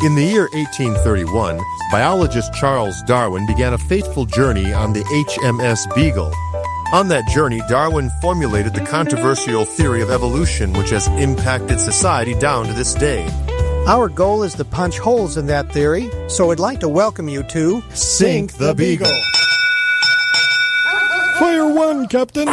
In the year 1831, biologist Charles Darwin began a fateful journey on the HMS Beagle. On that journey, Darwin formulated the controversial theory of evolution, which has impacted society down to this day. Our goal is to punch holes in that theory, so I'd like to welcome you to Sink the Beagle. Fire one, Captain.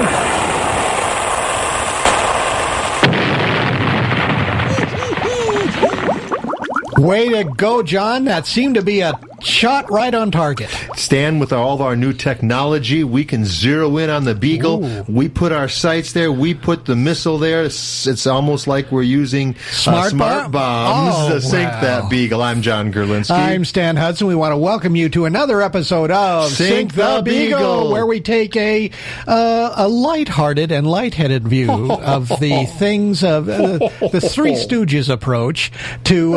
Way to go, John. That seemed to be a shot right on target. Stan, with all of our new technology, we can zero in on the Beagle. Ooh. We put our sights there. We put the missile there. It's almost like we're using smart bombs to sink that Beagle. I'm John Gerlinski. I'm Stan Hudson. We want to welcome you to another episode of Sink the Beagle, where we take a lighthearted and lightheaded view of the things of the Three Stooges approach to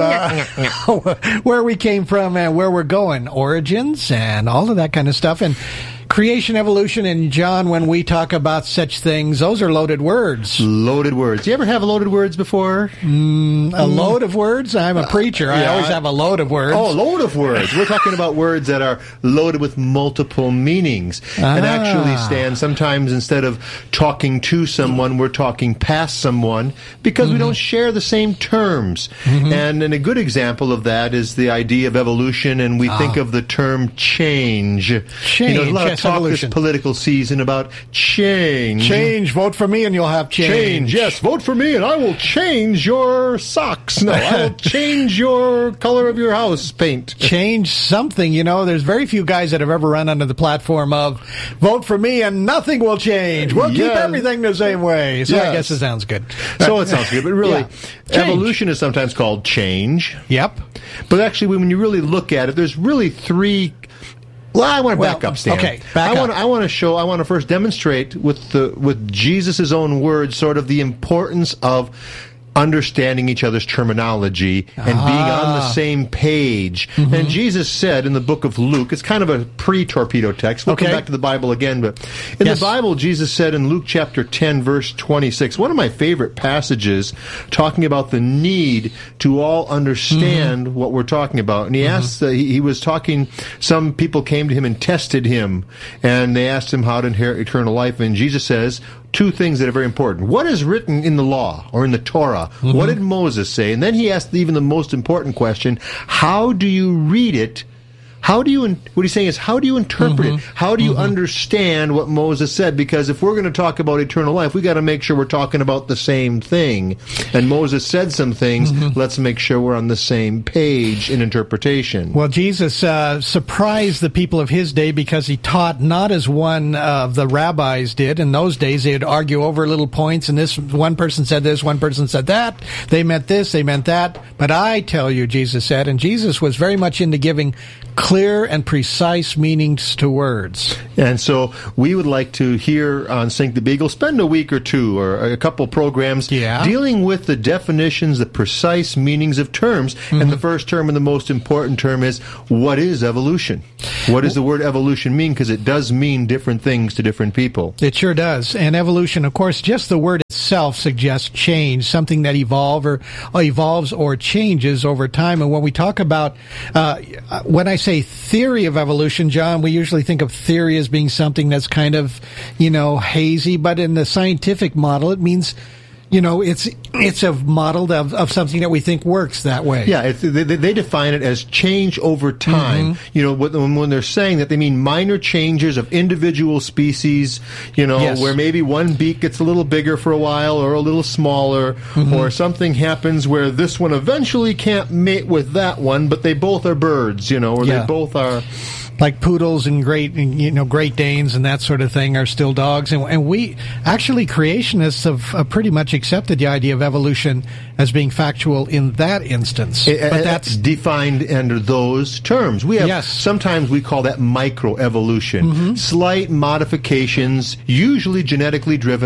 where we came from and where we're going, origins and all of that kind of stuff, and creation, evolution. And John, when we talk about such things, those are loaded words. Loaded words. You ever have loaded words before? A load of words? I'm a preacher. I always have a load of words. Oh, load of words. We're talking about words that are loaded with multiple meanings. And actually, Stan, sometimes instead of talking to someone, we're talking past someone because we don't share the same terms. And a good example of that is the idea of evolution, and we think of the term change. Change, you know, a lot of talk evolution. this political season about change. Change. Vote for me and you'll have change. Yes, vote for me and I will change your socks. No, I will change your color of your house paint. Change something. You know, there's very few guys that have ever run under the platform of vote for me and nothing will change. We'll keep everything the same way. So I guess it sounds good. So it sounds good, but really, evolution is sometimes called change. Yep. But actually, when you really look at it, there's really three. Well, I want to back up, Stan. Okay, back up. I want to first demonstrate with Jesus' own words sort of the importance of understanding each other's terminology and being on the same page. And Jesus said in the book of Luke, it's kind of a pre-torpedo text. We'll come back to the Bible again, but in the Bible, Jesus said in Luke chapter 10, verse 26, one of my favorite passages talking about the need to all understand what we're talking about. And he asked, he was talking, some people came to him and tested him, and they asked him how to inherit eternal life. And Jesus says, two things that are very important. What is written in the law or in the Torah? What did Moses say? And then he asked even the most important question, how do you read it? What he's saying is, how do you interpret it? How do you understand what Moses said? Because if we're going to talk about eternal life, we got to make sure we're talking about the same thing. And Moses said some things. Let's make sure we're on the same page in interpretation. Well, Jesus surprised the people of his day because he taught not as one of the rabbis did. In those days, they'd argue over little points, and this one person said this, one person said that. They meant this, they meant that. But I tell you, Jesus said, and Jesus was very much into giving clear and precise meanings to words. And so we would like to, here on Sink the Beagle, spend a week or two or a couple programs dealing with the definitions, the precise meanings of terms. And the first term and the most important term is, what is evolution? What does the word evolution mean? Because it does mean different things to different people. It sure does. And evolution, of course, just the word itself suggests change, something that evolves or changes over time. And when we talk about, when I say theory of evolution, John, we usually think of theory as being something that's kind of, hazy. But in the scientific model, it means, it's a model of something that we think works that way. Yeah, they define it as change over time. When they're saying that, they mean minor changes of individual species, where maybe one beak gets a little bigger for a while or a little smaller, or something happens where this one eventually can't mate with that one, but they both are birds, or they both are... Like poodles and Great Danes and that sort of thing are still dogs. And we, actually, creationists have pretty much accepted the idea of evolution as being factual in that instance. But that's defined under those terms. We have, sometimes we call that microevolution. Slight modifications, usually genetically driven,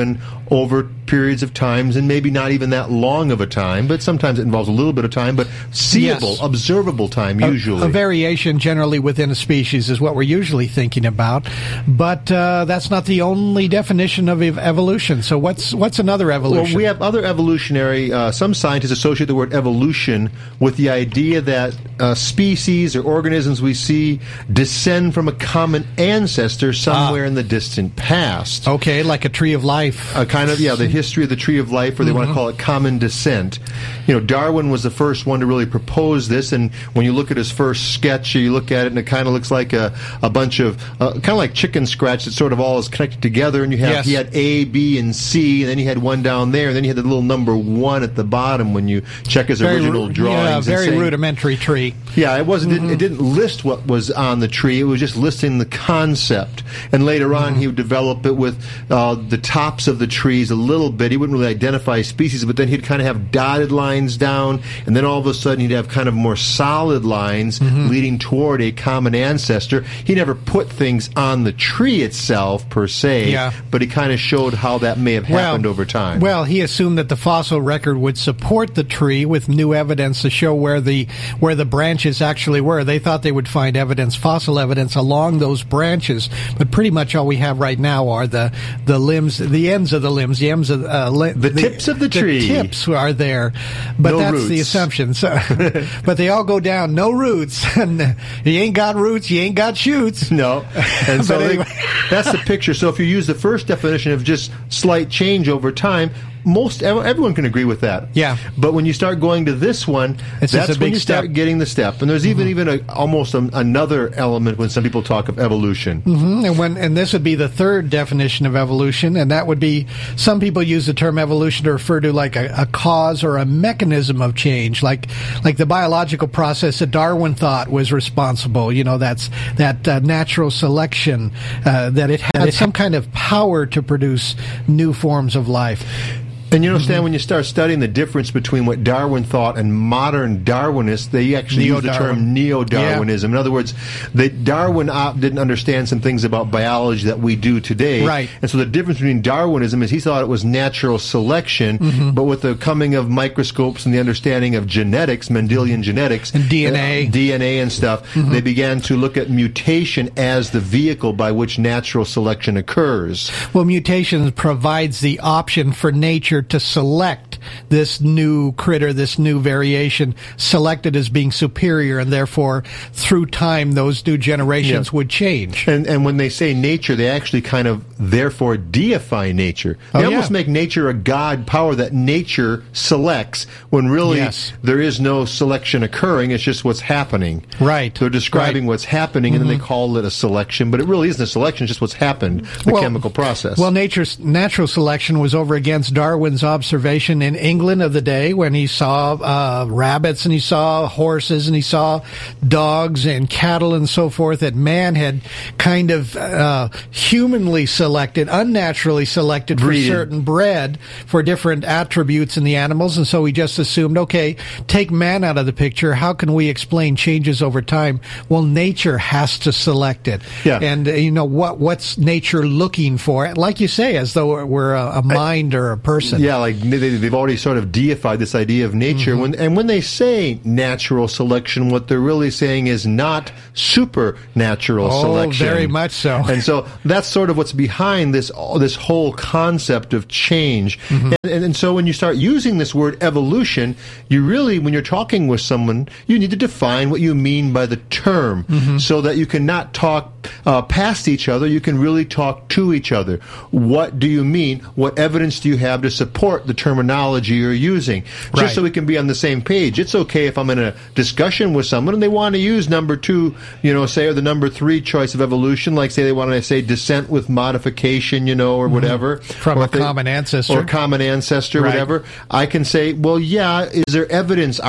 over periods of times, and maybe not even that long of a time, but sometimes it involves a little bit of time, but seeable, Yes. observable time usually. A variation generally within a species is what we're usually thinking about, but that's not the only definition of evolution. So what's another evolution? Well, we have other evolutionary, some scientists associate the word evolution with the idea that species or organisms we see descend from a common ancestor somewhere in the distant past. Okay, like a tree of life. Kind of, the history of the tree of life, or they want to call it common descent. Darwin was the first one to really propose this, and when you look at his first sketch, you look at it and it kind of looks like a bunch of, kind of like chicken scratch that sort of all is connected together, and he had A, B, and C, and then he had one down there, and then he had the little number 1 at the bottom when you check his original drawings. Yeah, very rudimentary tree. Yeah, it wasn't. It didn't list what was on the tree. It was just listing the concept. And later on, he would develop it with the tops of the trees a little bit. He wouldn't really identify species, but then he'd kind of have dotted lines down, and then all of a sudden he'd have kind of more solid lines leading toward a common ancestor. He never put things on the tree itself per se, but he kind of showed how that may have happened over time. Well, he assumed that the fossil record would support the tree with new evidence to show where the branches actually were. They thought they would find fossil evidence along those branches, but pretty much all we have right now are the limbs, the ends of the limbs, the ends of the tips of the tree. The tips are there, but no that's roots. the assumption. So, but they all go down, no roots. And you ain't got roots, you ain't got shoots. No, and so anyway. That's the picture. So if you use the first definition of just slight change over time, everyone can agree with that. Yeah. But when you start going to this one, that's when you start getting the step. And there's even almost another element when some people talk of evolution. And this would be the third definition of evolution, and that would be, some people use the term evolution to refer to like a cause or a mechanism of change, like the biological process that Darwin thought was responsible. That's that natural selection, that it had some kind of power to produce new forms of life. And Stan, when you start studying the difference between what Darwin thought and modern Darwinists, they actually use the term neo-Darwinism. In other words, Darwin didn't understand some things about biology that we do today. Right. And so the difference between Darwinism is he thought it was natural selection, but with the coming of microscopes and the understanding of genetics, Mendelian genetics, and DNA and stuff, they began to look at mutation as the vehicle by which natural selection occurs. Well, mutation provides the option for nature to select this new critter, this new variation, selected as being superior, and therefore through time those new generations would change. And when they say nature, they actually kind of therefore deify nature. They almost make nature a god power that nature selects, when really there is no selection occurring, it's just what's happening. Right. They're describing what's happening, and then they call it a selection, but it really isn't a selection, it's just what's happened, the chemical process. Well, natural selection was over against Darwin's observation in England of the day, when he saw rabbits and he saw horses and he saw dogs and cattle and so forth, that man had kind of humanly selected, unnaturally selected for certain bred for different attributes in the animals, and so he just assumed, okay, take man out of the picture, how can we explain changes over time? Well, nature has to select it. Yeah. And what's nature looking for? Like you say, as though we're a mind or a person. Yeah, like they've already sort of deified this idea of nature. When they say natural selection, what they're really saying is not supernatural selection. Oh, very much so. And so that's sort of what's behind this whole concept of change. And so when you start using this word evolution, you really, when you're talking with someone, you need to define what you mean by the term, so that you can not talk past each other, you can really talk to each other. What do you mean? What evidence do you have to support the terminology you're using? Just so we can be on the same page. It's okay if I'm in a discussion with someone and they want to use number 2, say, or the number 3 choice of evolution, like say they want to say descent with modification, or whatever. From a common ancestor. Or common ancestor, whatever. I can say, well, yeah, is there evidence?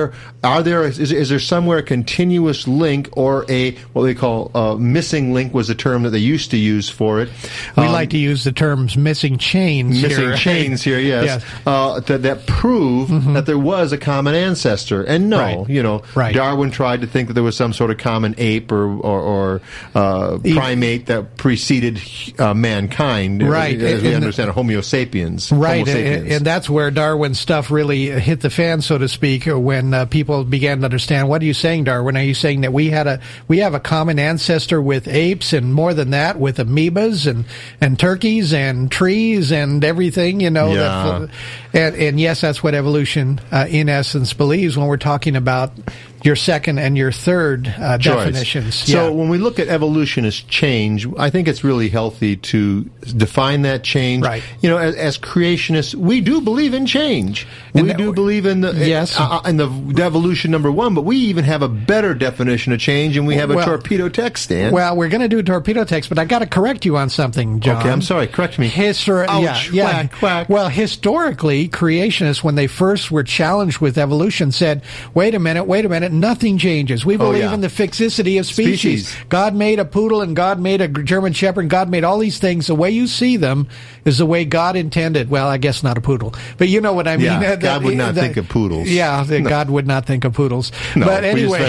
Is there somewhere a continuous link, or what they call missing link was a term that they used to use for it. We like to use the terms missing chains here. Missing chains here, yes. that prove that there was a common ancestor. And no, Darwin tried to think that there was some sort of common ape or primate that preceded mankind. Right. As we understand, Homo sapiens. Right. Homo sapiens. And that's where Darwin's stuff really hit the fan, so to speak, when people began to understand, what are you saying, Darwin? Are you saying that we have a common ancestor with apes, and more than that, with amoebas and turkeys and trees and everything, Yeah. And yes, that's what evolution, in essence, believes when we're talking about your second and your third definitions. So when we look at evolution as change, I think it's really healthy to define that change. Right. As creationists, we do believe in change. We do believe in the in the evolution number one, but we even have a better definition of change, and we have a torpedo text, Stan. Well, we're going to do a torpedo text, but I got to correct you on something, John. Okay, I'm sorry. Correct me. Ouch, quack. Well, historically, creationists, when they first were challenged with evolution, said, wait a minute, nothing changes. We believe in the fixicity of species. God made a poodle, and God made a German Shepherd, and God made all these things. The way you see them is the way God intended. Well, I guess not a poodle, but you know what I mean. Yeah, God would not think of poodles. Yeah, God would not think of poodles. No, but anyway,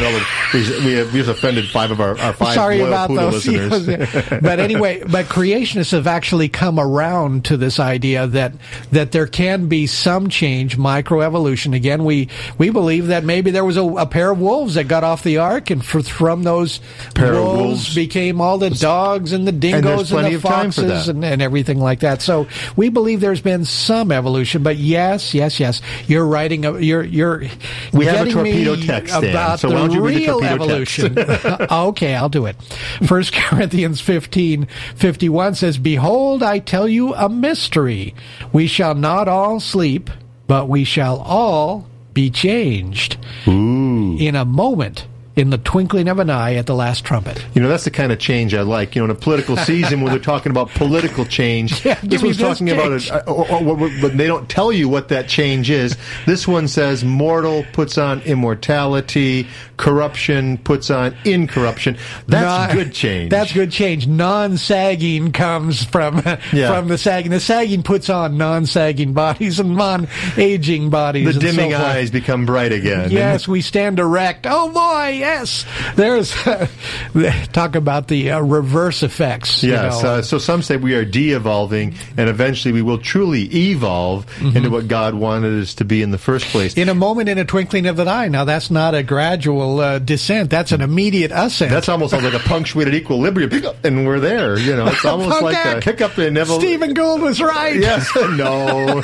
we just offended five of our five sorry loyal about poodle those. listeners. But anyway, creationists have actually come around to this idea that there can be some change, microevolution. Again, we believe that maybe there was a pair of wolves that got off the ark, and from those wolves became all the dogs and the dingoes and the foxes and everything like that. So we believe there's been some evolution, but yes, you're writing. We have a torpedo text about so why don't you read the real torpedo evolution. text? Okay, I'll do it. 1 Corinthians 15:51 says, "Behold, I tell you a mystery. We shall not all sleep, but we shall all be changed in a moment, in the twinkling of an eye, at the last trumpet." That's the kind of change I like. In a political season when they're talking about political change, this one's talking about but they don't tell you what that change is. This one says mortal puts on immortality, corruption puts on incorruption. That's good change. That's good change. Non-sagging comes from the sagging. The sagging puts on non-sagging bodies and non-aging bodies. The dimming eyes become bright again. Yes, we stand erect. Oh boy, yes. There's talk about the reverse effects. Yes. So some say we are de-evolving, and eventually we will truly evolve into what God wanted us to be in the first place. In a moment, in a twinkling of an eye. Now, that's not a gradual descent. That's an immediate ascent. That's almost like a punctuated equilibrium, and we're there. It's almost like a hiccup in evolution. Stephen Gould was right. Yes. No.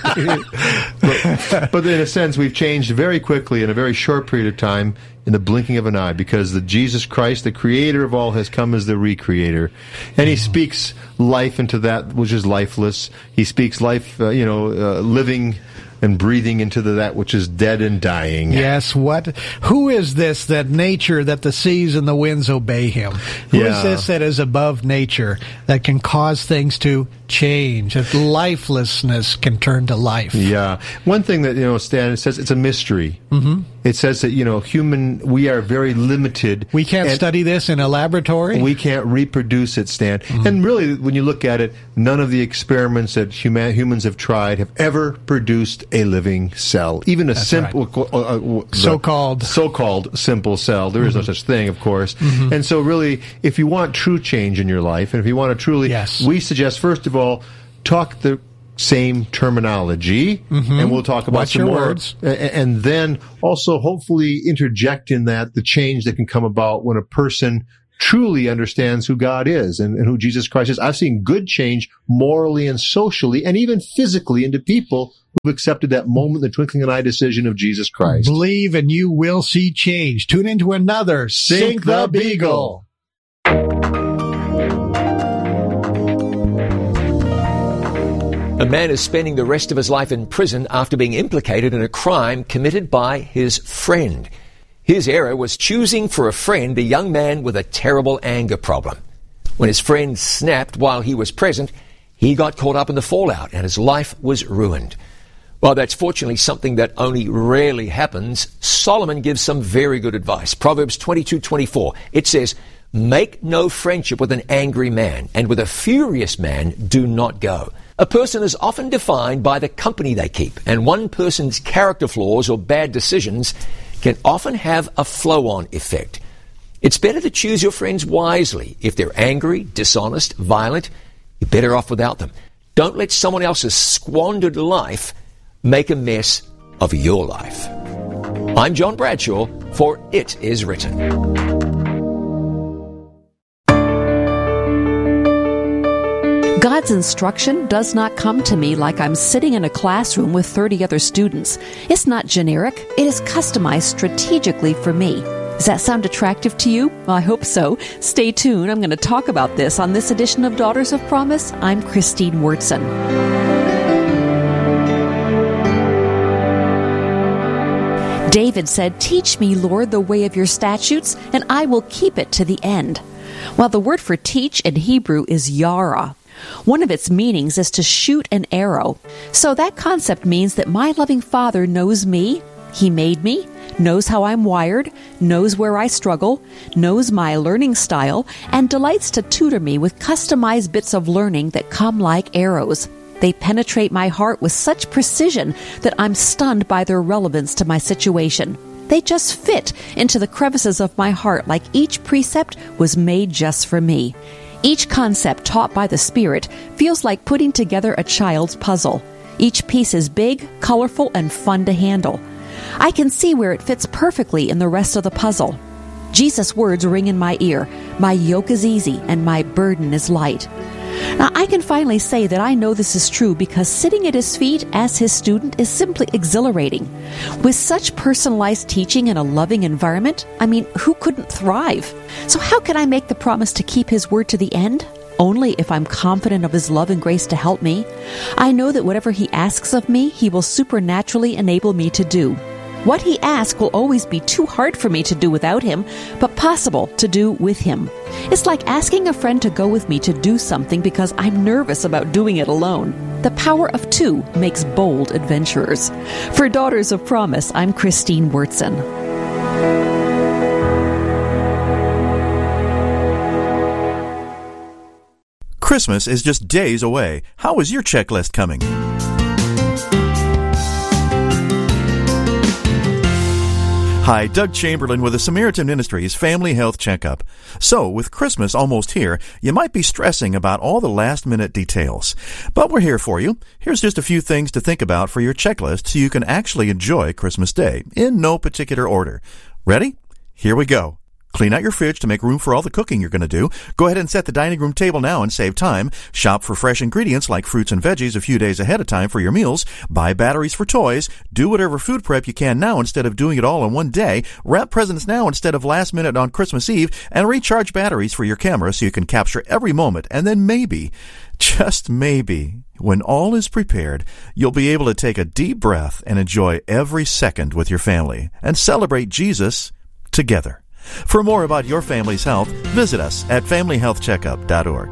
but in a sense, we've changed very quickly in a very short period of time, in the blinking of an eye, because the Jesus Christ, the creator of all, has come as the recreator. And he speaks life into that which is lifeless. He speaks life, living and breathing into that which is dead and dying. Yes, who is this that the seas and the winds obey him? Who is this that is above nature, that can cause things to change, that lifelessness can turn to life? Yeah. One thing that, Stan, it says it's a mystery. Mm-hmm. It says that, we are very limited. We can't study this in a laboratory. We can't reproduce it, Stan. Mm-hmm. And really, when you look at it, none of the experiments that humans have tried have ever produced a living cell. Even a so-called simple cell. There is no such thing, of course. Mm-hmm. And so really, if you want true change in your life, and if you want to truly, we suggest, first of all, talk the same terminology, and we'll talk about some more words. And then also hopefully interject in that the change that can come about when a person truly understands who God is and who Jesus Christ is. I've seen good change morally and socially and even physically into people who've accepted that moment, the twinkling of an eye decision of Jesus Christ. Believe and you will see change. Tune into another Sink the Beagle. A man is spending the rest of his life in prison after being implicated in a crime committed by his friend. His error was choosing for a friend a young man with a terrible anger problem. When his friend snapped while he was present, he got caught up in the fallout and his life was ruined. While that's fortunately something that only rarely happens, Solomon gives some very good advice. Proverbs 22:24. It says, "Make no friendship with an angry man, and with a furious man do not go. A person is often defined by the company they keep, and one person's character flaws or bad decisions can often have a flow-on effect. It's better to choose your friends wisely. If they're angry, dishonest, violent, you're better off without them. Don't let someone else's squandered life make a mess of your life. I'm John Bradshaw for It Is Written. God's instruction does not come to me like I'm sitting in a classroom with 30 other students. It's not generic. It is customized strategically for me. Does that sound attractive to you? Well, I hope so. Stay tuned. I'm going to talk about this on this edition of Daughters of Promise. I'm Christine Wurtson. David said, "Teach me, Lord, the way of your statutes, and I will keep it to the end." Well, the word for teach in Hebrew is yara. One of its meanings is to shoot an arrow. So that concept means that my loving Father knows me, He made me, knows how I'm wired, knows where I struggle, knows my learning style, and delights to tutor me with customized bits of learning that come like arrows. They penetrate my heart with such precision that I'm stunned by their relevance to my situation. They just fit into the crevices of my heart like each precept was made just for me. Each concept taught by the Spirit feels like putting together a child's puzzle. Each piece is big, colorful, and fun to handle. I can see where it fits perfectly in the rest of the puzzle. Jesus' words ring in my ear. My yoke is easy and my burden is light. Now, I can finally say that I know this is true because sitting at His feet as His student is simply exhilarating. With such personalized teaching in a loving environment, who couldn't thrive? So how can I make the promise to keep His word to the end? Only if I'm confident of His love and grace to help me. I know that whatever He asks of me, He will supernaturally enable me to do. What He asks will always be too hard for me to do without Him, but possible to do with Him. It's like asking a friend to go with me to do something because I'm nervous about doing it alone. The power of two makes bold adventurers. For Daughters of Promise, I'm Christine Wurtson. Christmas is just days away. How is your checklist coming? Hi, Doug Chamberlain with the Samaritan Ministries Family Health Checkup. So, with Christmas almost here, you might be stressing about all the last-minute details. But we're here for you. Here's just a few things to think about for your checklist so you can actually enjoy Christmas Day, in no particular order. Ready? Here we go. Clean out your fridge to make room for all the cooking you're going to do. Go ahead and set the dining room table now and save time. Shop for fresh ingredients like fruits and veggies a few days ahead of time for your meals. Buy batteries for toys. Do whatever food prep you can now instead of doing it all in one day. Wrap presents now instead of last minute on Christmas Eve. And recharge batteries for your camera so you can capture every moment. And then maybe, just maybe, when all is prepared, you'll be able to take a deep breath and enjoy every second with your family and celebrate Jesus together. For more about your family's health, visit us at familyhealthcheckup.org.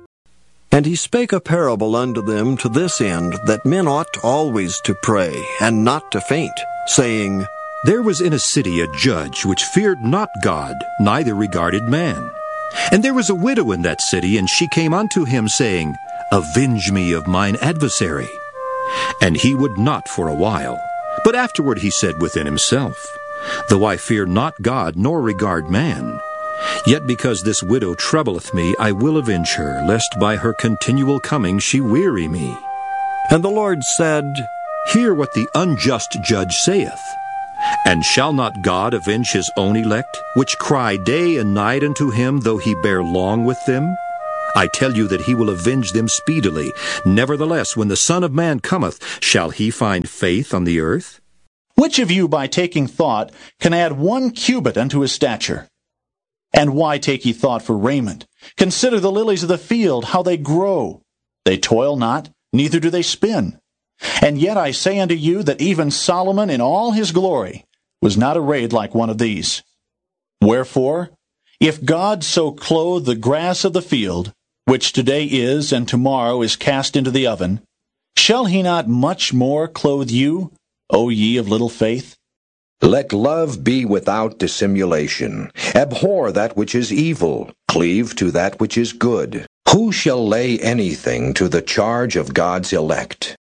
And he spake a parable unto them to this end, that men ought always to pray, and not to faint, saying, There was in a city a judge which feared not God, neither regarded man. And there was a widow in that city, and she came unto him, saying, Avenge me of mine adversary. And he would not for a while. But afterward he said within himself, Though I fear not God, nor regard man, yet because this widow troubleth me, I will avenge her, lest by her continual coming she weary me. And the Lord said, Hear what the unjust judge saith. And shall not God avenge his own elect, which cry day and night unto him, though he bear long with them? I tell you that he will avenge them speedily. Nevertheless, when the Son of Man cometh, shall he find faith on the earth? Which of you, by taking thought, can add 1 cubit unto his stature? And why take ye thought for raiment? Consider the lilies of the field, how they grow. They toil not, neither do they spin. And yet I say unto you that even Solomon in all his glory was not arrayed like one of these. Wherefore, if God so clothe the grass of the field, which today is and tomorrow is cast into the oven, shall he not much more clothe you, O ye of little faith? Let love be without dissimulation. Abhor that which is evil. Cleave to that which is good. Who shall lay anything to the charge of God's elect?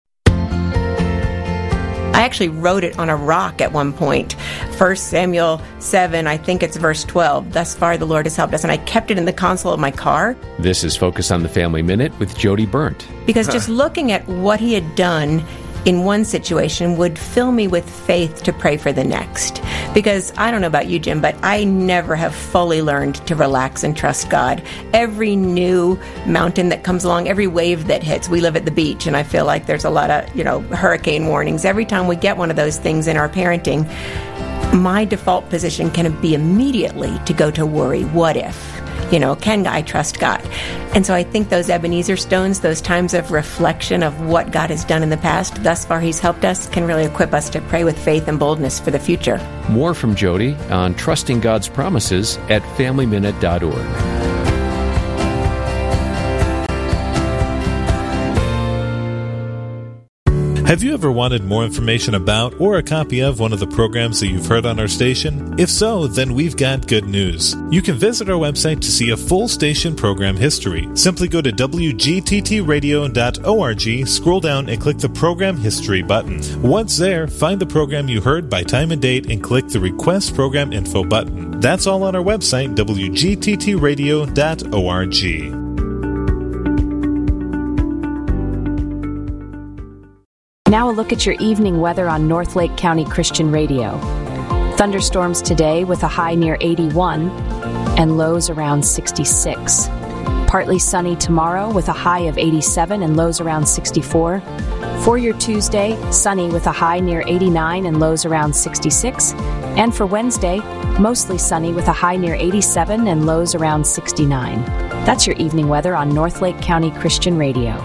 I actually wrote it on a rock at one point. 1 Samuel 7, I think it's verse 12. Thus far the Lord has helped us. And I kept it in the console of my car. This is Focus on the Family Minute with Jody Berndt. Because just looking at what he had done in one situation would fill me with faith to pray for the next. Because I don't know about you, Jim, but I never have fully learned to relax and trust God. Every new mountain that comes along, every wave that hits, we live at the beach, and I feel like there's a lot of, hurricane warnings. Every time we get one of those things in our parenting, my default position can be immediately to go to worry. What if? Can I trust God? And so I think those Ebenezer stones, those times of reflection of what God has done in the past, thus far He's helped us, can really equip us to pray with faith and boldness for the future. More from Jody on trusting God's promises at FamilyMinute.org. Have you ever wanted more information about or a copy of one of the programs that you've heard on our station? If so, then we've got good news. You can visit our website to see a full station program history. Simply go to wgttradio.org, scroll down and click the Program History button. Once there, find the program you heard by time and date and click the Request Program Info button. That's all on our website, wgttradio.org. Now a look at your evening weather on Northlake County Christian Radio. Thunderstorms today with a high near 81 and lows around 66. Partly sunny tomorrow with a high of 87 and lows around 64. For your Tuesday, sunny with a high near 89 and lows around 66. And for Wednesday, mostly sunny with a high near 87 and lows around 69. That's your evening weather on Northlake County Christian Radio.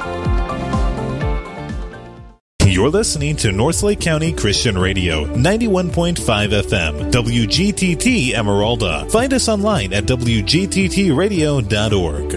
You're listening to Northlake County Christian Radio, 91.5 FM, WGTT Emeralda. Find us online at wgttradio.org.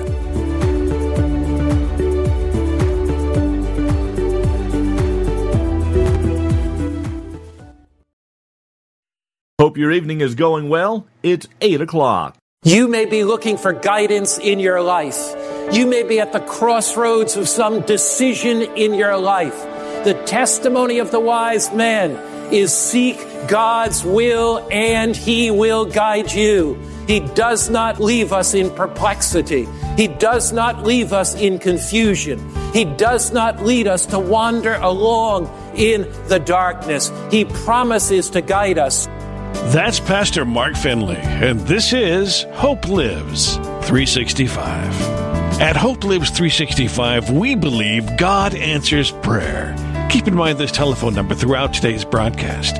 Hope your evening is going well. It's 8 o'clock. You may be looking for guidance in your life. You may be at the crossroads of some decision in your life. The testimony of the wise man is seek God's will and He will guide you. He does not leave us in perplexity. He does not leave us in confusion. He does not lead us to wander along in the darkness. He promises to guide us. That's Pastor Mark Finley, and this is Hope Lives 365. At Hope Lives 365, we believe God answers prayer. Keep in mind this telephone number throughout today's broadcast,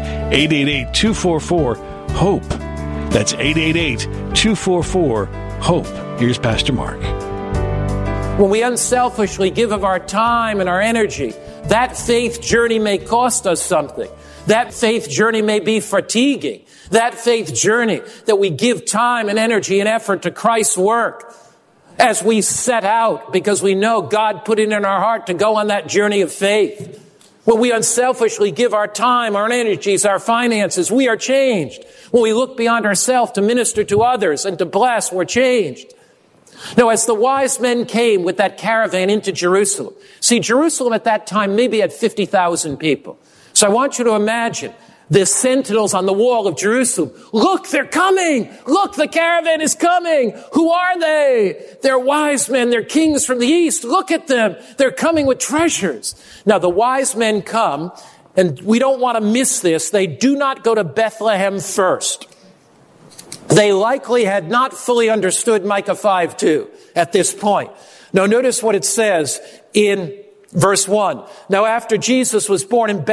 888-244-HOPE. That's 888-244-HOPE. Here's Pastor Mark. When we unselfishly give of our time and our energy, that faith journey may cost us something. That faith journey may be fatiguing. That faith journey that we give time and energy and effort to Christ's work as we set out because we know God put it in our heart to go on that journey of faith. When we unselfishly give our time, our energies, our finances, we are changed. When we look beyond ourselves to minister to others and to bless, we're changed. Now, as the wise men came with that caravan into Jerusalem, see, Jerusalem at that time maybe had 50,000 people. So I want you to imagine the sentinels on the wall of Jerusalem. Look, they're coming. Look, the caravan is coming. Who are they? They're wise men. They're kings from the east. Look at them. They're coming with treasures. Now, the wise men come, and we don't want to miss this. They do not go to Bethlehem first. They likely had not fully understood Micah 5:2 at this point. Now, notice what it says in verse 1. Now, after Jesus was born in Bethlehem,